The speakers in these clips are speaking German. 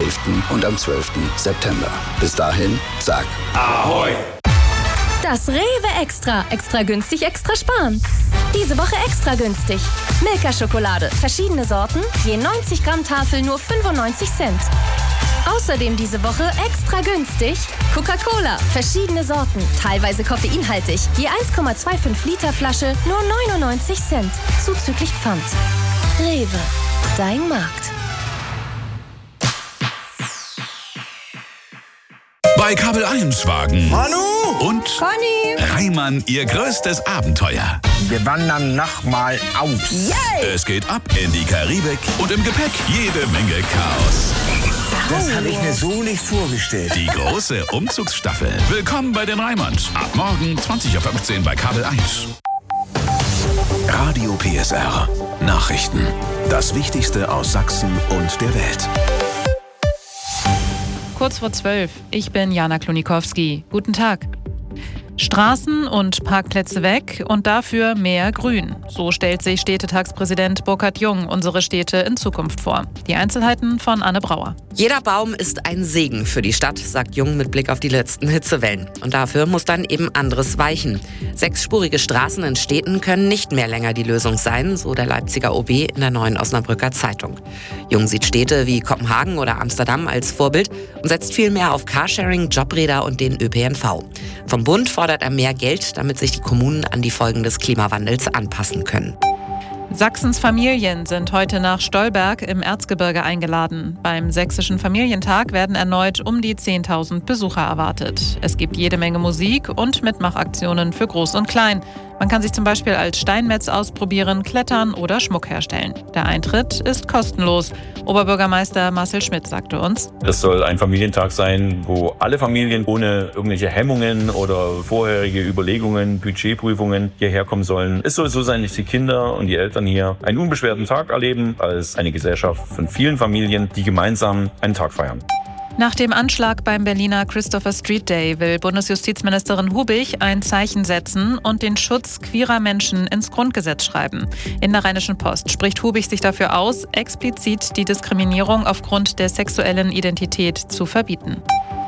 11. und am 12. September. Bis dahin, sag Ahoi! Das Rewe Extra. Extra günstig, extra sparen. Diese Woche extra günstig. Milka-Schokolade. Verschiedene Sorten. Je 90 Gramm Tafel nur 95 Cent. Außerdem diese Woche extra günstig. Coca-Cola. Verschiedene Sorten. Teilweise koffeinhaltig. Je 1,25 Liter Flasche nur 99 Cent. Zuzüglich Pfand. Rewe. Dein Markt. Bei Kabel 1 wagen Manu und Conny. Reimann ihr größtes Abenteuer. Wir wandern nochmal aus. Yay! Es geht ab in die Karibik und im Gepäck jede Menge Chaos. Das habe ich mir so nicht vorgestellt. Die große Umzugsstaffel. Willkommen bei den Reimanns. Ab morgen 20.15 Uhr bei Kabel 1. Radio PSR. Nachrichten. Das Wichtigste aus Sachsen und der Welt. Kurz vor 12. Ich bin Jana Klonikowski. Guten Tag. Straßen und Parkplätze weg und dafür mehr Grün. So stellt sich Städtetagspräsident Burkhard Jung unsere Städte in Zukunft vor. Die Einzelheiten von Anne Brauer. Jeder Baum ist ein Segen für die Stadt, sagt Jung mit Blick auf die letzten Hitzewellen. Und dafür muss dann eben anderes weichen. 6-spurige Straßen in Städten können nicht mehr länger die Lösung sein, so der Leipziger OB in der Neuen Osnabrücker Zeitung. Jung sieht Städte wie Kopenhagen oder Amsterdam als Vorbild und setzt viel mehr auf Carsharing, Jobräder und den ÖPNV. Vom Bund fordert er mehr Geld, damit sich die Kommunen an die Folgen des Klimawandels anpassen können. Sachsens Familien sind heute nach Stolberg im Erzgebirge eingeladen. Beim Sächsischen Familientag werden erneut um die 10.000 Besucher erwartet. Es gibt jede Menge Musik und Mitmachaktionen für Groß und Klein. Man kann sich zum Beispiel als Steinmetz ausprobieren, klettern oder Schmuck herstellen. Der Eintritt ist kostenlos. Oberbürgermeister Marcel Schmidt sagte uns: Es soll ein Familientag sein, wo alle Familien ohne irgendwelche Hemmungen oder vorherige Überlegungen, Budgetprüfungen hierher kommen sollen. Es soll so sein, dass die Kinder und die Eltern hier einen unbeschwerten Tag erleben, als eine Gesellschaft von vielen Familien, die gemeinsam einen Tag feiern. Nach dem Anschlag beim Berliner Christopher Street Day will Bundesjustizministerin Hubig ein Zeichen setzen und den Schutz queerer Menschen ins Grundgesetz schreiben. In der Rheinischen Post spricht Hubig sich dafür aus, explizit die Diskriminierung aufgrund der sexuellen Identität zu verbieten.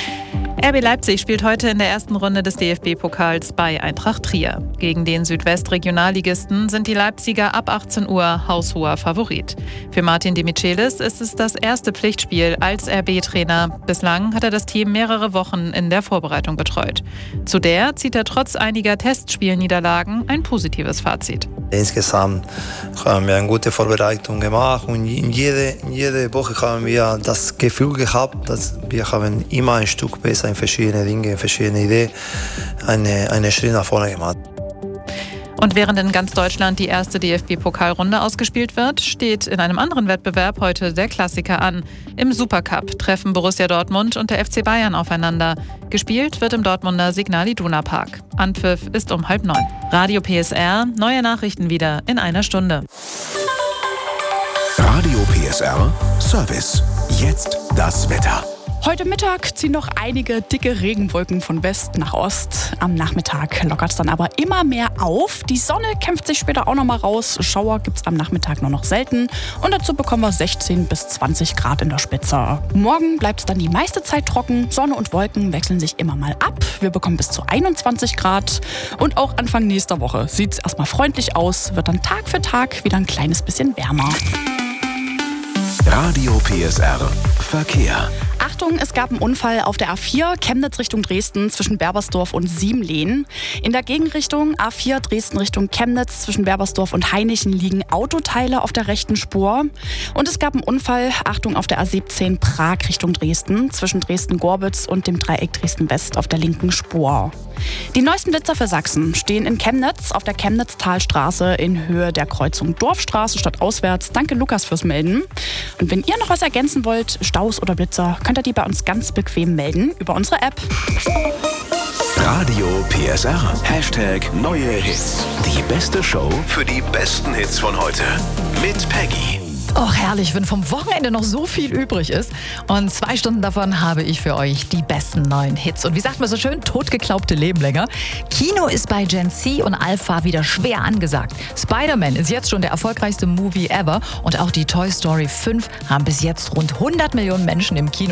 RB Leipzig spielt heute in der ersten Runde des DFB-Pokals bei Eintracht Trier. Gegen den Südwest-Regionalligisten sind die Leipziger ab 18 Uhr haushoher Favorit. Für Martin de Michelis ist es das erste Pflichtspiel als RB-Trainer. Bislang hat er das Team mehrere Wochen in der Vorbereitung betreut. Zu der zieht er trotz einiger Testspielniederlagen ein positives Fazit. Insgesamt haben wir eine gute Vorbereitung gemacht und in jede Woche haben wir das Gefühl gehabt, dass wir haben immer ein Stück besser in verschiedene Dinge, verschiedene Ideen eine Schritt nach vorne gemacht. Und während in ganz Deutschland die erste DFB-Pokalrunde ausgespielt wird, steht in einem anderen Wettbewerb heute der Klassiker an. Im Supercup treffen Borussia Dortmund und der FC Bayern aufeinander. Gespielt wird im Dortmunder Signal Iduna Park. Anpfiff ist um 8:30. Radio PSR, neue Nachrichten wieder in einer Stunde. Radio PSR Service. Jetzt das Wetter. Heute Mittag ziehen noch einige dicke Regenwolken von West nach Ost. Am Nachmittag lockert es dann aber immer mehr auf. Die Sonne kämpft sich später auch noch mal raus. Schauer gibt es am Nachmittag nur noch selten. Und dazu bekommen wir 16 bis 20 Grad in der Spitze. Morgen bleibt es dann die meiste Zeit trocken. Sonne und Wolken wechseln sich immer mal ab. Wir bekommen bis zu 21 Grad. Und auch Anfang nächster Woche sieht es erstmal freundlich aus. Wird dann Tag für Tag wieder ein kleines bisschen wärmer. Radio PSR Verkehr. Achtung, es gab einen Unfall auf der A4 Chemnitz Richtung Dresden zwischen Berbersdorf und Siemlehen. In der Gegenrichtung A4 Dresden Richtung Chemnitz zwischen Berbersdorf und Hainichen liegen Autoteile auf der rechten Spur. Und es gab einen Unfall, Achtung, auf der A17 Prag Richtung Dresden zwischen Dresden-Gorbitz und dem Dreieck Dresden-West auf der linken Spur. Die neuesten Blitzer für Sachsen stehen in Chemnitz auf der Chemnitz-Talstraße in Höhe der Kreuzung Dorfstraße stadtauswärts. Danke Lukas fürs Melden. Und wenn ihr noch was ergänzen wollt, Staus oder Blitzer, könnt ihr die bei uns ganz bequem melden über unsere App. Radio PSR. Hashtag neue Hits. Die beste Show für die besten Hits von heute. Mit Peggy. Och, herrlich, wenn vom Wochenende noch so viel übrig ist. Und 2 Stunden davon habe ich für euch die besten neuen Hits. Und wie sagt man so schön, totgeglaubte leben länger. Kino ist bei Gen Z und Alpha wieder schwer angesagt. Spider-Man ist jetzt schon der erfolgreichste Movie ever. Und auch die Toy Story 5 haben bis jetzt rund 100 Millionen Menschen im Kino